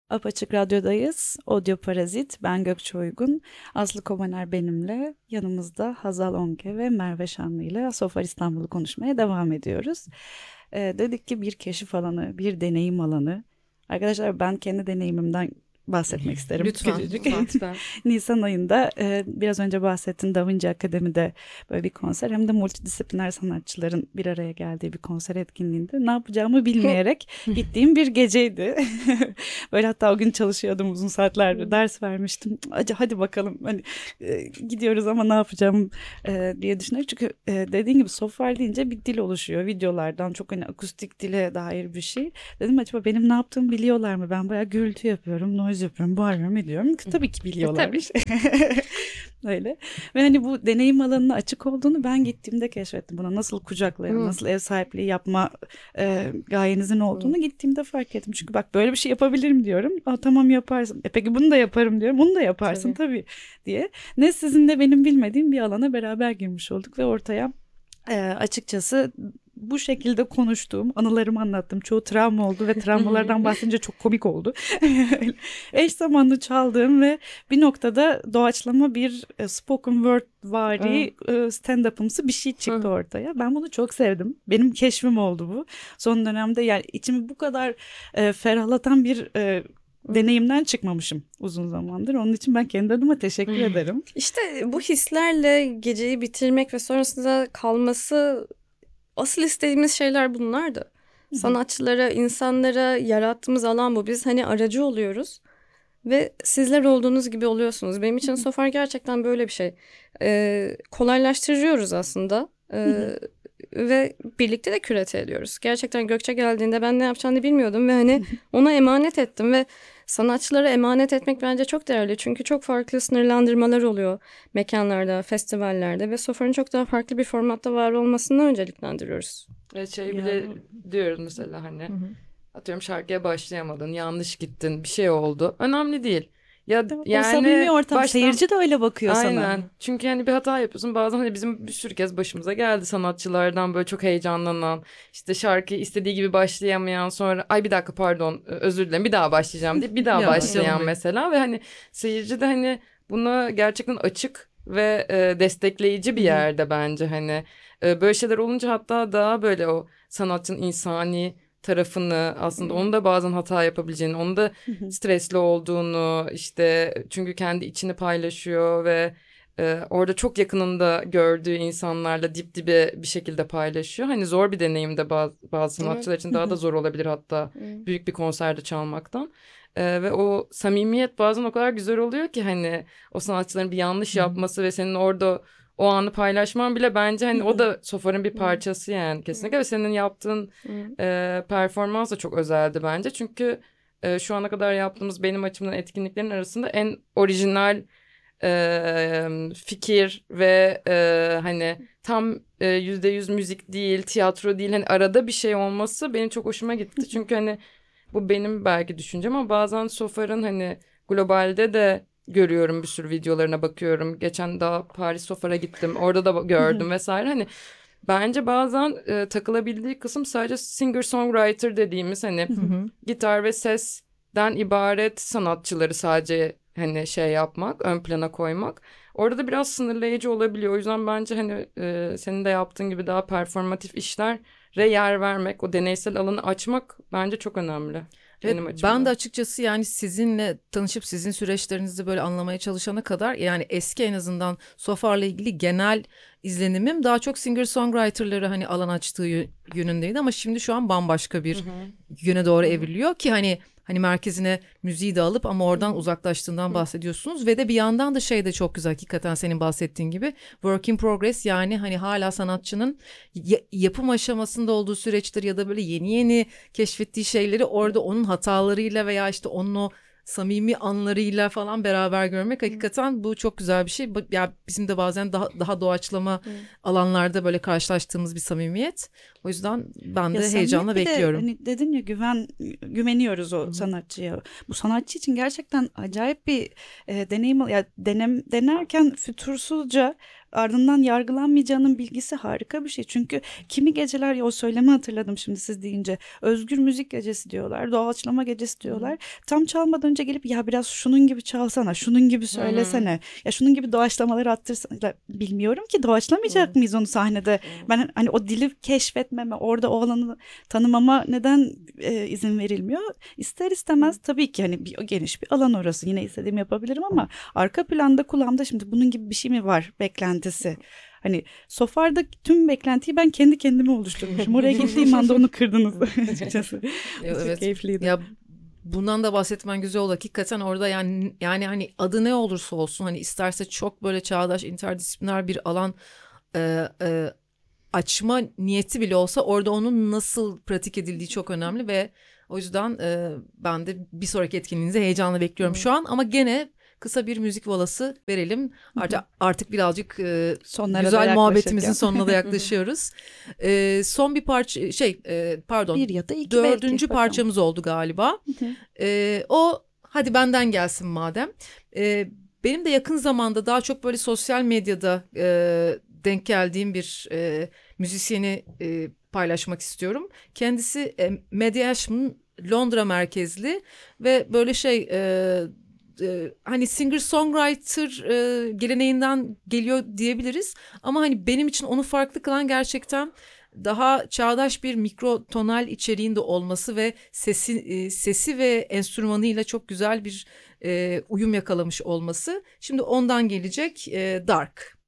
Apaçık Radyo'dayız. Audio Parazit. Ben Gökçe Uygun. Aslı Kobaner benimle. Yanımızda Hazal Onke ve Merve Şanlı ile Sofar İstanbul'u konuşmaya devam ediyoruz. Dedik ki bir keşif alanı, bir deneyim alanı. Arkadaşlar ben kendi deneyimimden bahsetmek isterim. Lütfen, Küçücük. lütfen. Nisan ayında biraz önce bahsettiğim Da Vinci Akademi'de böyle bir konser hem de multidisipliner sanatçıların bir araya geldiği bir konser etkinliğinde ne yapacağımı bilmeyerek gittiğim bir geceydi. Böyle hatta o gün çalışıyordum uzun saatler ders vermiştim. Hadi bakalım hani gidiyoruz ama ne yapacağım diye düşünerek. Çünkü dediğin gibi software deyince bir dil oluşuyor videolardan çok hani akustik dile dair bir şey. Dedim acaba benim ne yaptığımı biliyorlar mı? Ben bayağı gürültü yapıyorum, noise yapıyorum, bağırıyorum, ediyorum. Tabii ki biliyorlarmış. Öyle. Ve hani bu deneyim alanına açık olduğunu ben gittiğimde keşfettim. Buna nasıl kucaklayan, nasıl ev sahipliği yapma gayenizin olduğunu gittiğimde fark ettim. Çünkü bak böyle bir şey yapabilirim diyorum. Aa, tamam yaparsın. Peki bunu da yaparım diyorum. Bunu da yaparsın tabii diye. Ne sizin de benim bilmediğim bir alana beraber girmiş olduk ve ortaya açıkçası bu şekilde konuştuğum, anılarımı anlattım. Çoğu travma oldu ve travmalardan bahsedince çok komik oldu. Eş zamanlı çaldığım ve bir noktada doğaçlama bir spoken word vari stand-up'ımsı bir şey çıktı ortaya. Ben bunu çok sevdim. Benim keşfim oldu bu. Son dönemde yani içimi bu kadar ferahlatan bir deneyimden çıkmamışım uzun zamandır. Onun için ben kendi adıma teşekkür ederim. İşte bu hislerle geceyi bitirmek ve sonrasında kalması asıl istediğimiz şeyler bunlardı. Sanatçılara, insanlara yarattığımız alan bu. Biz hani aracı oluyoruz ve sizler olduğunuz gibi oluyorsunuz. Benim için Sofar gerçekten böyle bir şey. Kolaylaştırıyoruz aslında. Ve birlikte de kürete ediyoruz. Gerçekten Gökçe geldiğinde ben ne yapacağını bilmiyordum ve hani ona emanet ettim ve sanatçılara emanet etmek bence çok değerli. Çünkü çok farklı sınırlandırmalar oluyor mekanlarda, festivallerde ve Sofar'ın çok daha farklı bir formatta var olmasını önceliklendiriyoruz. Ve bile diyoruz mesela hani atıyorum şarkıya başlayamadın, yanlış gittin, bir şey oldu. Önemli değil. Ya o samimi ortam, seyirci de öyle bakıyor sana. Aynen. Çünkü hani bir hata yapıyorsun. Bazen hani bizim bir sürü kez başımıza geldi sanatçılardan böyle çok heyecanlanan, işte şarkıyı istediği gibi başlayamayan, sonra ay bir dakika pardon özür dilerim bir daha başlayacağım deyip bir daha başlayan mesela ve hani seyirci de hani buna gerçekten açık ve destekleyici bir yerde bence hani böyle şeyler olunca hatta daha böyle o sanatçının insani tarafını aslında onu da bazen hata yapabileceğini, onu da stresli olduğunu işte çünkü kendi içini paylaşıyor ve orada çok yakınında gördüğü insanlarla dip dibe bir şekilde paylaşıyor. Hani zor bir deneyim de bazı sanatçılar için daha da zor olabilir hatta büyük bir konserde çalmaktan. Ve o samimiyet bazen o kadar güzel oluyor ki hani o sanatçıların bir yanlış yapması ve senin orada o anı paylaşman bile bence hani o da Sofar'ın bir parçası yani kesinlikle ve senin yaptığın performans da çok özeldi bence. Çünkü şu ana kadar yaptığımız benim açımdan etkinliklerin arasında en orijinal fikir ve hani tam %100 müzik değil, tiyatro değil hani arada bir şey olması benim çok hoşuma gitti. Çünkü hani bu benim belki düşüncem ama bazen Sofar'ın hani globalde de görüyorum bir sürü videolarına bakıyorum. Geçen daha Paris Sofar'a gittim. Orada da gördüm vesaire. Hani bence bazen takılabildiği kısım sadece singer-songwriter dediğimiz hani gitar ve sesten ibaret sanatçıları sadece hani şey yapmak, ön plana koymak. Orada da biraz sınırlayıcı olabiliyor. O yüzden bence hani senin de yaptığın gibi daha performatif işlere yer vermek, o deneysel alanı açmak bence çok önemli. Evet, ben de açıkçası yani sizinle tanışıp sizin süreçlerinizi böyle anlamaya çalışana kadar yani eski en azından Sofar'la ilgili genel izlenimim daha çok singer-songwriter'ları hani alan açtığı yönündeydi ama şimdi şu an bambaşka bir yöne doğru evriliyor ki hani merkezine müziği de alıp ama oradan uzaklaştığından bahsediyorsunuz ve de bir yandan da şey de çok güzel hakikaten senin bahsettiğin gibi work in progress yani hani hala sanatçının yapım aşamasında olduğu süreçtir ya da böyle yeni keşfettiği şeyleri orada onun hatalarıyla veya işte onun o samimi anlarıyla falan beraber görmek hakikaten bu çok güzel bir şey. Ya bizim de bazen daha doğaçlama alanlarda böyle karşılaştığımız bir samimiyet. O yüzden ben de heyecanla bekliyorum. Hani dedin ya güveniyoruz o sanatçıya. Bu sanatçı için gerçekten acayip bir deneyim. Ya denerken fütursuzca ardından yargılanmayacağının bilgisi harika bir şey. Çünkü kimi geceler, ya o söylemi hatırladım şimdi siz deyince, özgür müzik gecesi diyorlar, doğaçlama gecesi diyorlar. Tam çalmadan önce gelip ya biraz şunun gibi çalsana, şunun gibi söylesene, ya şunun gibi doğaçlamaları attırsana. Bilmiyorum ki doğaçlamayacak mıyız onu sahnede? Ben hani o dili keşfetmeme, orada o alanı tanımama neden izin verilmiyor? İster istemez tabii ki hani geniş bir alan orası. Yine istediğimi yapabilirim ama arka planda kulağımda şimdi bunun gibi bir şey mi var beklentisi. Hani Sofar'da tüm beklentiyi ben kendi kendime oluşturmuşum. Oraya gittiğim anda onu kırdınız açıkçası. Evet. Çok keyifliydi. Ya bundan da bahsetmen güzel oldu. Hakikaten orada yani hani adı ne olursa olsun, hani isterse çok böyle çağdaş, interdisipliner bir alan açma niyeti bile olsa, orada onun nasıl pratik edildiği çok önemli ve o yüzden ben de bir sonraki etkinliğinizi heyecanla bekliyorum şu an, ama gene kısa bir müzik molası verelim. Artık birazcık güzel muhabbetimizin sonuna da yaklaşıyoruz. Son bir parça pardon. Bir ya da iki dördüncü belki. parçamız oldu galiba. O hadi benden gelsin madem. Benim de yakın zamanda daha çok böyle sosyal medyada denk geldiğim bir müzisyeni paylaşmak istiyorum. Kendisi Maddie Ashman, Londra merkezli ve böyle hani singer-songwriter geleneğinden geliyor diyebiliriz. Ama hani benim için onu farklı kılan gerçekten daha çağdaş bir mikrotonal içeriğinde olması ve sesi ve enstrümanıyla çok güzel bir uyum yakalamış olması. Şimdi ondan gelecek Dark.